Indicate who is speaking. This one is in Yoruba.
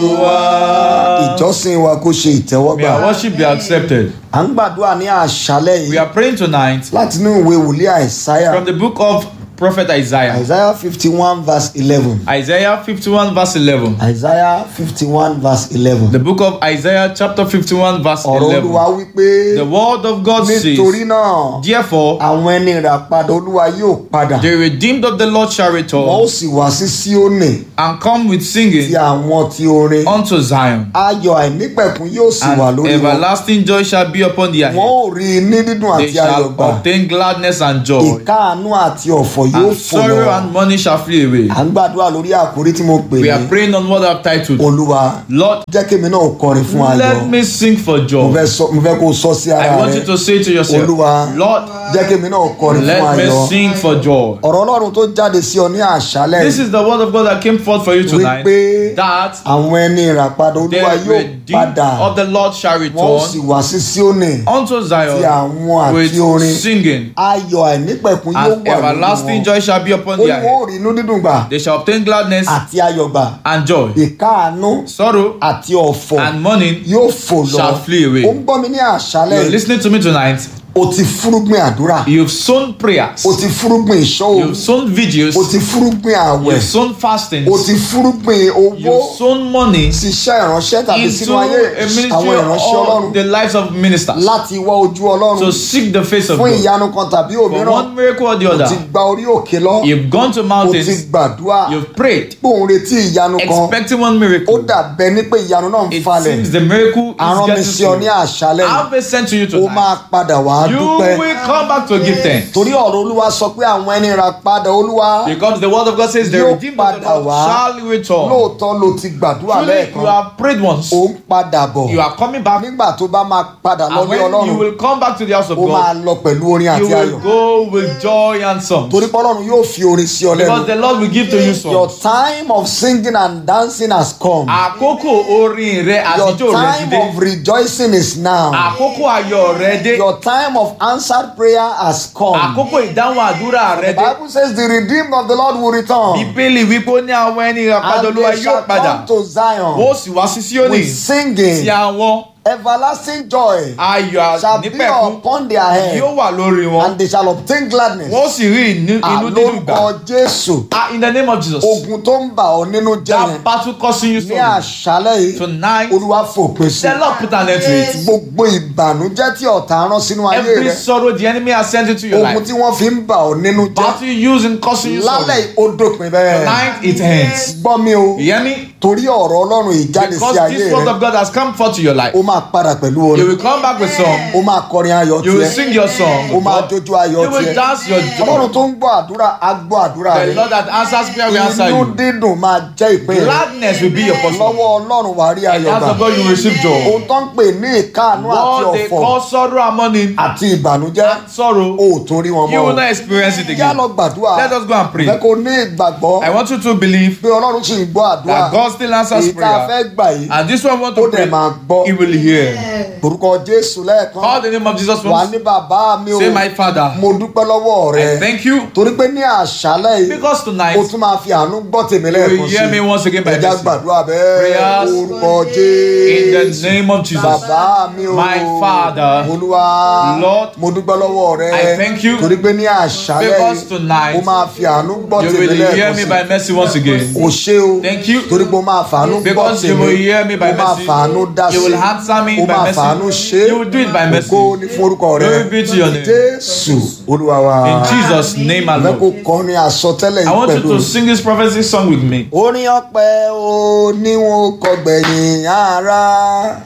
Speaker 1: Olúwa.
Speaker 2: Ìjọsìn wa kó ṣe
Speaker 1: May
Speaker 2: ìtẹ́wọ́gbà.
Speaker 1: our worship be accepted.
Speaker 2: À ń gbàdúrà ní àṣálẹ́
Speaker 1: We
Speaker 2: yìí
Speaker 1: are praying tonight
Speaker 2: láti inú ìwé wòlíì Àìsáyà.
Speaker 1: from the book of Prophet Isaiah.
Speaker 2: Isaiah 51 verse 11.
Speaker 1: Isaiah 51 verse 11.
Speaker 2: Isaiah 51 verse 11.
Speaker 1: The book of Isaiah chapter 51 verse
Speaker 2: Ọ̀rọ̀
Speaker 1: 11.
Speaker 2: Olúwa wípé
Speaker 1: The word of God
Speaker 2: nítorí
Speaker 1: says,
Speaker 2: náà
Speaker 1: therefore,
Speaker 2: àwọn ẹni ìràpadà Olúwa yóò padà.
Speaker 1: the redeemed of the Lord shall
Speaker 2: Wọ́n ó
Speaker 1: return
Speaker 2: sì wá sí Síónì
Speaker 1: and come with
Speaker 2: ti
Speaker 1: singing
Speaker 2: àwọn ti orin.
Speaker 1: unto Zion.
Speaker 2: Ayọ̀ àìnípẹ̀kun yóò sì wà
Speaker 1: And
Speaker 2: lórí wọn.
Speaker 1: everlasting joy shall be upon their
Speaker 2: Wọ́n
Speaker 1: head.
Speaker 2: ó rí ní dídùn
Speaker 1: They
Speaker 2: àti
Speaker 1: shall
Speaker 2: ayọ̀ gbà.
Speaker 1: obtain gladness and joy.
Speaker 2: Ìkáàánú àti ọ̀fọ̀ yóò
Speaker 1: And
Speaker 2: fò
Speaker 1: sorrow
Speaker 2: lọ.
Speaker 1: and money shall flee away.
Speaker 2: À ń gbàdúrà lórí àkórí tí mo pè
Speaker 1: We are
Speaker 2: ní
Speaker 1: praying on what I've titled,
Speaker 2: Olúwa
Speaker 1: Lord,
Speaker 2: jẹ́ kémi náà kọrin fún ayọ̀.
Speaker 1: let me sing for
Speaker 2: Mo
Speaker 1: joy.
Speaker 2: fẹ́ kó o sọ sí
Speaker 1: I
Speaker 2: ara
Speaker 1: want you
Speaker 2: rẹ.
Speaker 1: to say to yourself,
Speaker 2: Olúwa
Speaker 1: Lord,
Speaker 2: jẹ́ kémi náà kọrin fún
Speaker 1: let me
Speaker 2: ayọ̀.
Speaker 1: sing for joy.
Speaker 2: Ọ̀rọ̀ Ọlọ́run tó jáde sí ọ ní àṣálẹ́
Speaker 1: This is the word of God that came forth for you tonight,
Speaker 2: wípé
Speaker 1: that
Speaker 2: àwọn ẹni ìràpadà
Speaker 1: the
Speaker 2: Olúwa yóò
Speaker 1: redeemed
Speaker 2: padà.
Speaker 1: of the Lord shall
Speaker 2: Wọ́n ó sì
Speaker 1: return
Speaker 2: wá sí Síónì
Speaker 1: unto
Speaker 2: ti
Speaker 1: Zion
Speaker 2: àwọn àti orin.
Speaker 1: with singing,
Speaker 2: Ayọ̀ àìnípẹ̀kun yóò
Speaker 1: and
Speaker 2: wà lórí
Speaker 1: everlasting
Speaker 2: wọn.
Speaker 1: joy shall be upon
Speaker 2: Ó ní
Speaker 1: their
Speaker 2: wọ́n ó
Speaker 1: head.
Speaker 2: rí inú dídùn gbà
Speaker 1: They shall obtain gladness
Speaker 2: àti ayọ̀ gbà.
Speaker 1: and joy.
Speaker 2: Ìkáàánú
Speaker 1: Sorrow
Speaker 2: àti ọ̀fọ̀
Speaker 1: and mourning
Speaker 2: yóò fò lọ.
Speaker 1: shall flee away.
Speaker 2: Ó ń gbọ́ mi ní àṣálẹ́
Speaker 1: You're
Speaker 2: yìí.
Speaker 1: listening to me tonight.
Speaker 2: O ti fúrúgbìn àdúrà.
Speaker 1: You've sown prayers.
Speaker 2: O ti fúrúgbìn ìṣọ́
Speaker 1: You've
Speaker 2: òru.
Speaker 1: sown videos.
Speaker 2: O ti fúrúgbìn àwẹ̀.
Speaker 1: You've sown fastings.
Speaker 2: O ti fúrúgbìn owó
Speaker 1: You've sown money
Speaker 2: ṣiṣẹ́ ìránṣẹ́ tàbí
Speaker 1: into
Speaker 2: sínú ayé
Speaker 1: a ministry
Speaker 2: àwọn ìránṣẹ́
Speaker 1: of
Speaker 2: Ọlọ́run
Speaker 1: the lives of ministers
Speaker 2: láti wá ojú
Speaker 1: to
Speaker 2: Ọlọ́run
Speaker 1: seek the face of
Speaker 2: fún
Speaker 1: God.
Speaker 2: ìyanu kan tàbí
Speaker 1: For
Speaker 2: òmíràn.
Speaker 1: one miracle or the
Speaker 2: O ti
Speaker 1: other,
Speaker 2: gba orí òkè lọ.
Speaker 1: you've gone to
Speaker 2: O ti
Speaker 1: mountains,
Speaker 2: gbàdúrà.
Speaker 1: you've prayed,
Speaker 2: Gbóhùn retí ìyanu kan.
Speaker 1: expecting one
Speaker 2: Ó
Speaker 1: miracle.
Speaker 2: dàbẹ́ ní pé ìyanu náà ń
Speaker 1: It
Speaker 2: falẹ̀.
Speaker 1: seems the miracle
Speaker 2: Arán mi
Speaker 1: is
Speaker 2: sí ọ ní
Speaker 1: getting to you.
Speaker 2: àṣálẹ́ yìí.
Speaker 1: I've been sent to you
Speaker 2: Ó máa
Speaker 1: tonight.
Speaker 2: padà wá
Speaker 1: You
Speaker 2: dúpẹ́.
Speaker 1: will come back to give thanks.
Speaker 2: Torí ọ̀rọ̀ Olúwa sọ pé àwọn ẹni ìràpadà Olúwa
Speaker 1: Because the word of God says the
Speaker 2: Yóò
Speaker 1: redeemed of the
Speaker 2: padà
Speaker 1: Lord
Speaker 2: wá.
Speaker 1: shall return.
Speaker 2: lóòótọ́ ló ti gbàdúrà
Speaker 1: Truly, you
Speaker 2: lẹ́ẹ̀kan.
Speaker 1: have prayed once.
Speaker 2: Ó ń padà bọ̀.
Speaker 1: You are coming back.
Speaker 2: Nígbà tó bá máa padà lọ
Speaker 1: And
Speaker 2: ní
Speaker 1: when you
Speaker 2: Ọlọ́run,
Speaker 1: will come back to the house of
Speaker 2: ó máa
Speaker 1: God,
Speaker 2: lọ pẹ̀lú orin
Speaker 1: you
Speaker 2: àti
Speaker 1: will
Speaker 2: ayọ̀.
Speaker 1: go with joy and songs.
Speaker 2: Torí pé Ọlọ́run yóò fi orin sí ọ
Speaker 1: Because
Speaker 2: lẹ́nu.
Speaker 1: the Lord will give to you
Speaker 2: Your
Speaker 1: songs.
Speaker 2: time of singing and dancing has come.
Speaker 1: Àkókò orin rẹ
Speaker 2: Your
Speaker 1: àtijọ́ rẹ ti
Speaker 2: time
Speaker 1: dé.
Speaker 2: of rejoicing is now.
Speaker 1: Àkókò ayọ̀ rẹ dé.
Speaker 2: Your time of answered prayer has come.
Speaker 1: Àkókò ìdáhùn àdúrà rẹ
Speaker 2: The
Speaker 1: dé.
Speaker 2: Bible says the redeemed of the Lord will return.
Speaker 1: Bíbélì wípé ó ní àwọn ẹni ìràpadà
Speaker 2: And
Speaker 1: Olúwa
Speaker 2: they shall
Speaker 1: yóò padà.
Speaker 2: come to Zion
Speaker 1: Wọ́n sì wá sí Síónì
Speaker 2: with
Speaker 1: tí
Speaker 2: singing.
Speaker 1: àwọn
Speaker 2: Everlasting joy
Speaker 1: ayọ̀
Speaker 2: shall be
Speaker 1: nípẹ̀kún
Speaker 2: upon their head,
Speaker 1: yóò wà lórí wọn.
Speaker 2: and they shall obtain gladness.
Speaker 1: Wọ́n sì rí inú dídùn gbà.
Speaker 2: Àlórúkọ Jésù.
Speaker 1: In the name of Jesus,
Speaker 2: Ogun tó ń bà ọ́ nínú jẹ́
Speaker 1: that
Speaker 2: yẹn
Speaker 1: battle causing you
Speaker 2: ní
Speaker 1: sorrow,
Speaker 2: àṣálẹ́ yìí
Speaker 1: tonight,
Speaker 2: Olúwa fòpin sí.
Speaker 1: the Lord put an end to it.
Speaker 2: Gbogbo ìbànújẹ́ tí ọ̀tá rán sínú ayé
Speaker 1: Every
Speaker 2: rẹ,
Speaker 1: sorrow the enemy has sent into your
Speaker 2: ogun
Speaker 1: life,
Speaker 2: tí wọ́n fi ń bà ọ́ nínú jẹ́,
Speaker 1: battle used in causing you sorrow,
Speaker 2: lálẹ́ yìí ó dópin bẹ́ẹ̀.
Speaker 1: tonight it ends.
Speaker 2: Gbọ́ mi o,
Speaker 1: You hear me?
Speaker 2: torí ọ̀rọ̀ Ọlọ́run ìjáde sí
Speaker 1: Because
Speaker 2: ayé
Speaker 1: this word
Speaker 2: rẹ,
Speaker 1: of God has come forth to your life.
Speaker 2: ó máa padà pẹ̀lú
Speaker 1: You
Speaker 2: orin,
Speaker 1: will come back with song.
Speaker 2: ó máa kọrin ayọ̀
Speaker 1: You will
Speaker 2: tiẹ̀,
Speaker 1: sing your song.
Speaker 2: ó máa jójó ayọ̀
Speaker 1: You will
Speaker 2: tiẹ̀.
Speaker 1: dance your
Speaker 2: Ọlọ́run
Speaker 1: joy.
Speaker 2: tó ń gbọ́ àdúrà á gbọ́ àdúrà
Speaker 1: The
Speaker 2: rẹ.
Speaker 1: Lord that answers prayer will answer
Speaker 2: Inú
Speaker 1: you.
Speaker 2: dídùn máa jẹ́ ìpín rẹ.
Speaker 1: Gladness will be your portion.
Speaker 2: Lọ́wọ́ Ọlọ́run wàá rí
Speaker 1: In the
Speaker 2: ayọ̀
Speaker 1: hands
Speaker 2: gbà.
Speaker 1: of God you will receive joy.
Speaker 2: Ohun tó ń pè ní ìkáàánú àti
Speaker 1: What they
Speaker 2: ọ̀fọ̀
Speaker 1: call sorrow and mourning
Speaker 2: àti ìbànújẹ́
Speaker 1: and sorrow,
Speaker 2: o ò tún rí wọn
Speaker 1: you
Speaker 2: mọ́
Speaker 1: will
Speaker 2: o.
Speaker 1: not experience it
Speaker 2: Yá
Speaker 1: again.
Speaker 2: lọ gbàdúrà.
Speaker 1: Let us go and pray.
Speaker 2: Fẹ́ kó ní ìgbàgbọ́
Speaker 1: I want you to believe
Speaker 2: pé Ọlọ́run sì ń gbọ́ àdúrà.
Speaker 1: that God still answers
Speaker 2: Èyí tá a
Speaker 1: prayer.
Speaker 2: fẹ́ gbà yìí
Speaker 1: And this one want
Speaker 2: ó
Speaker 1: to
Speaker 2: dẹ̀
Speaker 1: pray,
Speaker 2: máa gbọ́.
Speaker 1: He will hear.
Speaker 2: Orúkọ Jésù lẹ́ẹ̀kan.
Speaker 1: Call the name of Jesus
Speaker 2: Wà
Speaker 1: once.
Speaker 2: ní bàbá mi o.
Speaker 1: Say, my Father,
Speaker 2: Mo dúpẹ́ lọ́wọ́ rẹ.
Speaker 1: I thank you
Speaker 2: Torí pé ní àṣálẹ́ yìí
Speaker 1: because tonight
Speaker 2: o tún máa fi àánú gbọ́ tèmi
Speaker 1: you
Speaker 2: lẹ́ẹ̀kan
Speaker 1: will
Speaker 2: sí
Speaker 1: hear me once again by
Speaker 2: Ẹja
Speaker 1: mercy.
Speaker 2: gbàdúrà bẹ́ẹ̀.
Speaker 1: Prayers
Speaker 2: Orúkọ
Speaker 1: In the
Speaker 2: Jésù.
Speaker 1: name of Jesus.
Speaker 2: Bàbá mi o.
Speaker 1: My Father,
Speaker 2: Olúwa.
Speaker 1: Lord,
Speaker 2: Mo dúpẹ́ lọ́wọ́ rẹ.
Speaker 1: I thank you
Speaker 2: Torí pé ní àṣálẹ́
Speaker 1: because
Speaker 2: yìí
Speaker 1: tonight
Speaker 2: o máa fi àánú gbọ́
Speaker 1: you
Speaker 2: tèmi
Speaker 1: will hear
Speaker 2: lẹ́ẹ̀kan
Speaker 1: me
Speaker 2: sí
Speaker 1: by mercy once again.
Speaker 2: O ṣé o.
Speaker 1: Thank you
Speaker 2: Torí pé o máa fàánú gbọ́
Speaker 1: because you
Speaker 2: tèmi.
Speaker 1: will hear me by
Speaker 2: O máa
Speaker 1: mercy.
Speaker 2: fàánú dá sí.
Speaker 1: You will answer me
Speaker 2: O
Speaker 1: by
Speaker 2: máa fàánú
Speaker 1: mercy.
Speaker 2: ṣe.
Speaker 1: You will do it by mercy.
Speaker 2: Ògo ni fún orúkọ rẹ.
Speaker 1: Glory be to your name.
Speaker 2: Jésù Olúwa wa.
Speaker 1: In Jesus' name
Speaker 2: Fẹ́ kó
Speaker 1: alone.
Speaker 2: kọrin àsọtẹ́lẹ̀
Speaker 1: I
Speaker 2: yìí
Speaker 1: want you
Speaker 2: pẹ̀lú
Speaker 1: to
Speaker 2: mi.
Speaker 1: sing this prophecy song with me.
Speaker 2: Orin ọpẹ́ o ní wọn kọ gbẹ̀yìn ara.